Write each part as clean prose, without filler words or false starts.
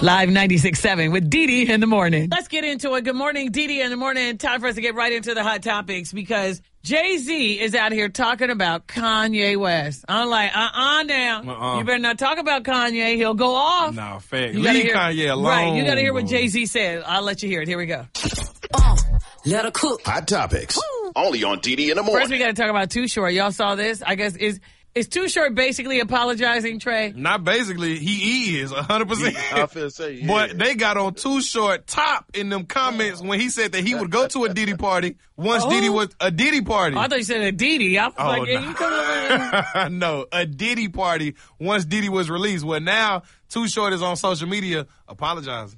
Live 96.7 with Dee Dee in the morning. Let's get into it. Good morning, Dee Dee in the morning. Time for us to get right into the hot topics because Jay-Z is out here talking about Kanye West. I'm like, now. You better not talk about Kanye. He'll go off. Nah, fact. Leave Kanye alone. Right, you got to hear what Jay-Z said. I'll let you hear it. Here we go. Let her cook. Hot topics. Only on Dee Dee in the morning. First, we got to talk about Too Short. Y'all saw this? I guess is Too Short basically apologizing, Trey? Not basically. He is 100%. I feel say, yeah. But they got on Too Short top in them comments when he said that he would go to a Diddy party once Diddy was a Diddy party. I thought you said a Diddy. I was like, yeah, you come over here. No, a Diddy party once Diddy was released. Well, now Too Short is on social media apologizing.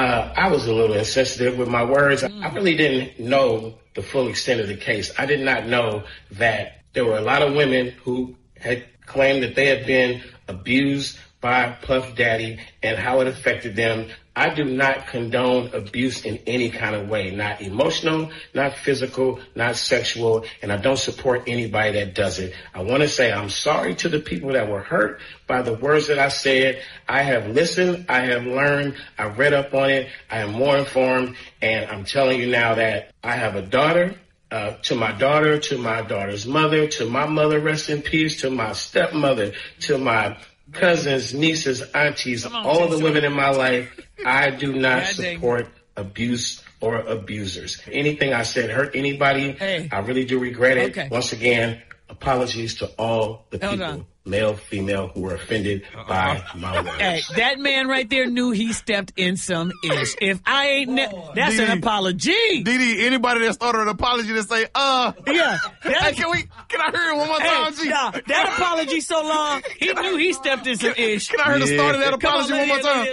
I was a little insensitive with my words. I really didn't know the full extent of the case. I did not know that there were a lot of women who had claimed that they had been abused by Puff Daddy and how it affected them. I do not condone abuse in any kind of way, not emotional, not physical, not sexual, and I don't support anybody that does it. I want to say I'm sorry to the people that were hurt by the words that I said. I have listened, I have learned, I read up on it, I am more informed, and I'm telling you now that I have a daughter. To my daughter, to my daughter's mother, to my mother, rest in peace, to my stepmother, to my cousins, nieces, aunties, all of the women in my life, I do not support abuse or abusers. Anything I said hurt anybody, I really do regret it. Okay. Once again, apologies to all the people, male, female, who were offended by my words. Hey, that man right there knew he stepped in some ish. If I ain't, that's an apology. Didi, anybody that started an apology to say, yeah. Hey, can I hear it one more time, G? Nah, that apology so long, he knew he stepped in some ish. Can I hear the start of that apology one more time?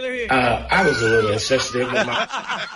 I was a little insensitive with my...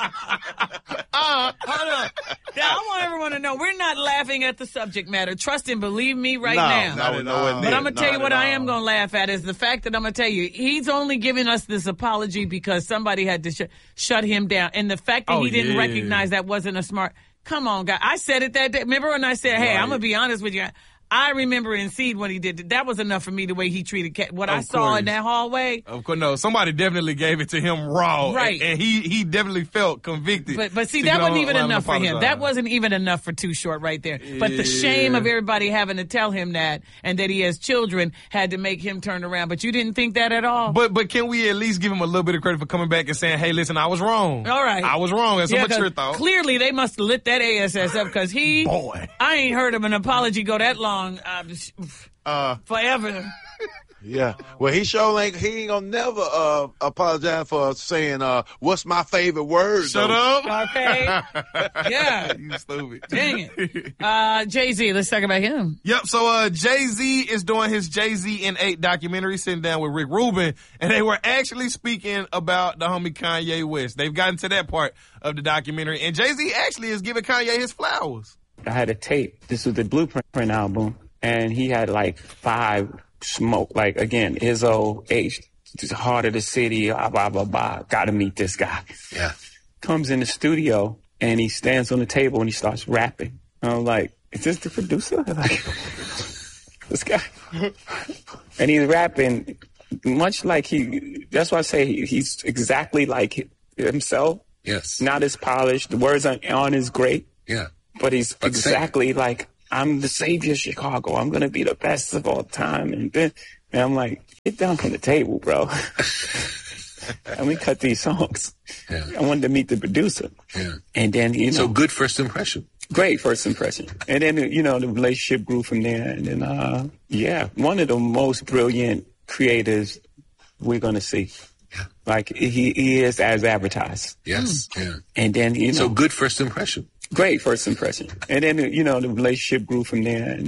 Hold on. Now, I want everyone to know, we're not laughing at the subject matter. Trust and believe me now. But I'm going to tell you what I am going to laugh at is the fact that I'm going to tell you, he's only giving us this apology because somebody had to shut him down. And the fact that he didn't recognize that wasn't a smart... Come on, guy. I said it that day. Remember when I said, hey, I'm going to be honest with you. I remember in Seed when he did it. That was enough for me the way he treated Cat. What I saw in that hallway. Of course, no. Somebody definitely gave it to him raw. Right. And he definitely felt convicted. But see, that wasn't even enough for him. That wasn't even enough for Too Short right there. But the shame of everybody having to tell him that and that he has children had to make him turn around. But you didn't think that at all? But can we at least give him a little bit of credit for coming back and saying, hey, listen, I was wrong. All right. I was wrong. That's a mature thought. Clearly, they must have lit that ASS up because I ain't heard of an apology go that long. Forever. Yeah. Well, he ain't gonna never apologize for saying what's my favorite word. Shut up. Okay. Yeah. You stupid. Dang it. Jay-Z, let's talk about him. Yep. So Jay-Z is doing his Jay-Z in 8 documentary, sitting down with Rick Rubin, and they were actually speaking about the homie Kanye West. They've gotten to that part of the documentary, and Jay-Z actually is giving Kanye his flowers. I had a tape. This was the Blueprint album. And he had like 5 smoke, like again, Izzo, H, Heart of the City, blah, blah, blah, blah. Gotta meet this guy. Yeah. Comes in the studio and he stands on the table and he starts rapping. And I'm like, is this the producer? Like, this guy. And he's rapping much like that's why I say he's exactly like himself. Yes. Not as polished. The words aren't as great. Yeah. But he's exactly like, I'm the savior of Chicago. I'm going to be the best of all time. And I'm like, get down from the table, bro. And we cut these songs. Yeah. I wanted to meet the producer. Yeah. And then, So good first impression. Great first impression. And then, the relationship grew from there. And then, one of the most brilliant creators we're going to see. Yeah. Like, he is as advertised. Yes. Yeah. And then, So good first impression. Great first impression. And then, the relationship grew from there.